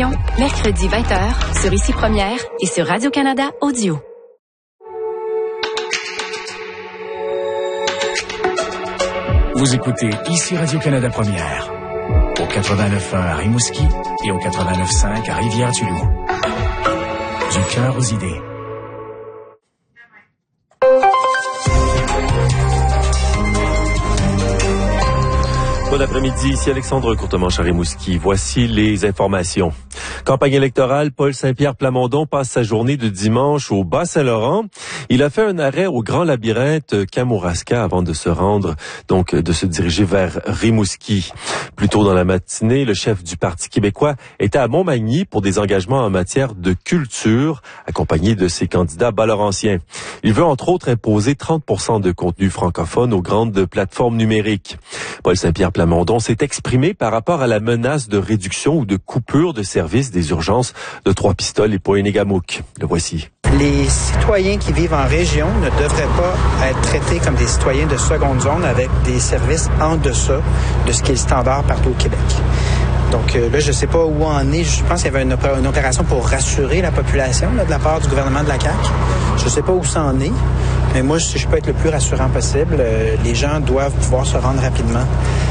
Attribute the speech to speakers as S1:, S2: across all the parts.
S1: Génération, mercredi 20h, sur Ici Première et sur Radio-Canada Audio.
S2: Vous écoutez Ici Radio-Canada Première, au 89.1 à Rimouski et au 89.5 à Rivière-du-Loup. Du cœur aux idées.
S3: Bon après-midi, ici Alexandre Courtemanche à Rimouski. Voici les informations. Campagne électorale, Paul Saint-Pierre Plamondon passe sa journée de dimanche au Bas-Saint-Laurent. Il a fait un arrêt au Grand Labyrinthe Kamouraska avant de se rendre, de se diriger vers Rimouski. Plus tôt dans la matinée, le chef du Parti québécois était à Montmagny pour des engagements en matière de culture, accompagné de ses candidats bas-laurentiens. Il veut entre autres imposer 30% de contenu francophone aux grandes plateformes numériques. Paul Saint-Pierre Plamondon s'est exprimé par rapport à la menace de réduction ou de coupure de services des urgences de Trois-Pistoles et Pointe-Négamouk. Le voici.
S4: Les citoyens qui vivent en région ne devraient pas être traités comme des citoyens de seconde zone avec des services en deçà de ce qui est le standard partout au Québec. Donc là, je ne sais pas où en est. Je pense qu'il y avait une opération pour rassurer la population là, de la part du gouvernement de la CAQ. Je ne sais pas où ça en est. Mais moi, si je peux être le plus rassurant possible, les gens doivent pouvoir se rendre rapidement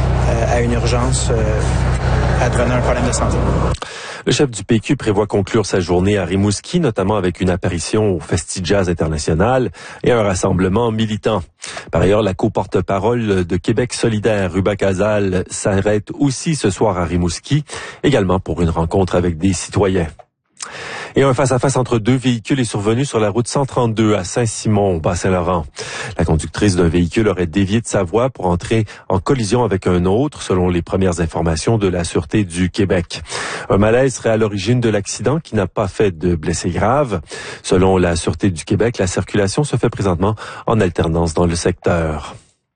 S4: à une urgence advenant un problème de santé.
S3: Le chef du PQ prévoit conclure sa journée à Rimouski, notamment avec une apparition au Festi-Jazz International et un rassemblement militant. Par ailleurs, la co-porte-parole de Québec solidaire, Ruba Casal, s'arrête aussi ce soir à Rimouski, également pour une rencontre avec des citoyens. Et un face-à-face entre deux véhicules est survenu sur la route 132 à Saint-Simon, au Bas-Saint-Laurent. La conductrice d'un véhicule aurait dévié de sa voie pour entrer en collision avec un autre, selon les premières informations de la Sûreté du Québec. Un malaise serait à l'origine de l'accident qui n'a pas fait de blessés graves. Selon la Sûreté du Québec, la circulation se fait présentement en alternance dans le secteur.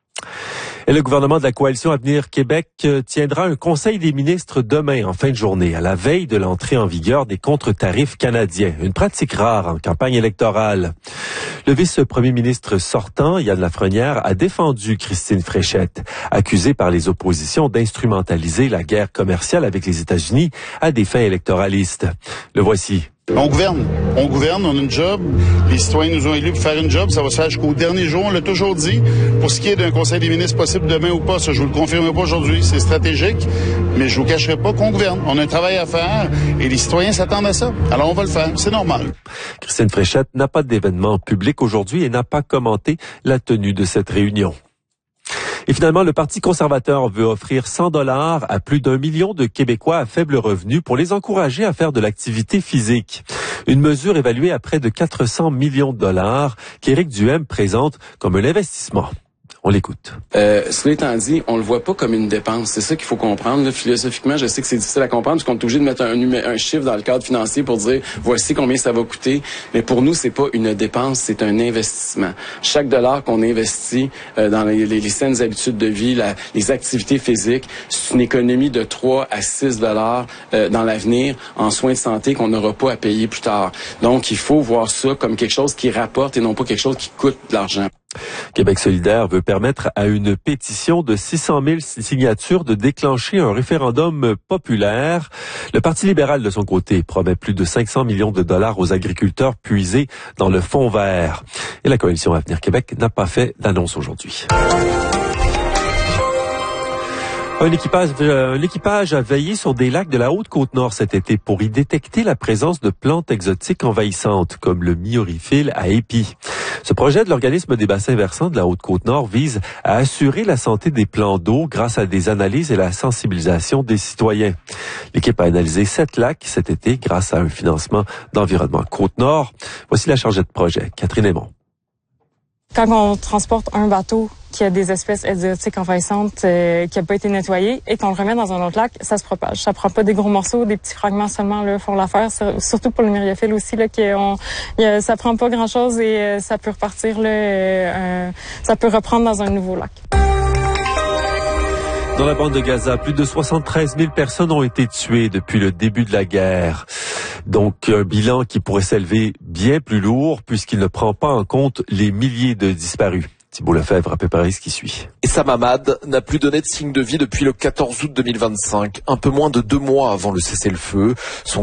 S3: Et le gouvernement de la Coalition Avenir Québec tiendra un conseil des ministres demain en fin de journée, à la veille de l'entrée en vigueur des contre-tarifs canadiens, une pratique rare en campagne électorale. Le vice-premier ministre sortant, Yann Lafrenière, a défendu Christine Fréchette, accusée par les oppositions d'instrumentaliser la guerre commerciale avec les États-Unis à des fins électoralistes. Le voici.
S5: On gouverne, on a une job. Les citoyens nous ont élus pour faire une job. Ça va se faire jusqu'au dernier jour, on l'a toujours dit. Pour ce qui est d'un conseil des ministres possible demain ou pas, ça je vous le confirme pas aujourd'hui, c'est stratégique. Mais je vous cacherai pas qu'on gouverne. On a un travail à faire et les citoyens s'attendent à ça. Alors on va le faire, c'est normal.
S3: Christine Fréchette n'a pas d'événement public aujourd'hui et n'a pas commenté la tenue de cette réunion. Et finalement, le Parti conservateur veut offrir 100 $ à plus d'1 million de Québécois à faible revenu pour les encourager à faire de l'activité physique. Une mesure évaluée à près de 400 millions de dollars qu'Éric Duhem présente comme un investissement. On l'écoute.
S6: Cela étant dit, on le voit pas comme une dépense. C'est ça qu'il faut comprendre. Là, philosophiquement, je sais que c'est difficile à comprendre parce qu'on est obligé de mettre un chiffre dans le cadre financier pour dire voici combien ça va coûter. Mais pour nous, c'est pas une dépense, c'est un investissement. Chaque dollar qu'on investit dans les saines habitudes de vie, les activités physiques, c'est une économie de 3 à 6 $ dans l'avenir en soins de santé qu'on n'aura pas à payer plus tard. Donc, il faut voir ça comme quelque chose qui rapporte et non pas quelque chose qui coûte de l'argent.
S3: Québec solidaire veut permettre à une pétition de 600 000 signatures de déclencher un référendum populaire. Le Parti libéral, de son côté, promet plus de 500 millions de dollars aux agriculteurs puisés dans le fonds vert. Et la Coalition Avenir Québec n'a pas fait d'annonce aujourd'hui. Un équipage a veillé sur des lacs de la Haute-Côte-Nord cet été pour y détecter la présence de plantes exotiques envahissantes, comme le myorhiphile à épis. Ce projet de l'organisme des bassins versants de la Haute-Côte-Nord vise à assurer la santé des plans d'eau grâce à des analyses et la sensibilisation des citoyens. L'équipe a analysé 7 lacs cet été grâce à un financement d'Environnement Côte-Nord. Voici la chargée de projet, Catherine Aymon.
S7: Quand on transporte un bateau qui a des espèces exotiques envahissantes qui n'a pas été nettoyé et qu'on le remet dans un autre lac, ça se propage. Ça prend pas des gros morceaux, des petits fragments seulement là font l'affaire. Surtout pour le myriaphile aussi là, ça prend pas grand chose et ça peut repartir là, ça peut reprendre dans un nouveau lac.
S3: Dans la bande de Gaza, plus de 73 000 personnes ont été tuées depuis le début de la guerre. Donc, un bilan qui pourrait s'élever bien plus lourd puisqu'il ne prend pas en compte les milliers de disparus. Thibault Lefebvre a préparé ce qui suit.
S8: Essam Hamad n'a plus donné de signe de vie depuis le 14 août 2025, un peu moins de 2 mois avant le cessez-le-feu. Son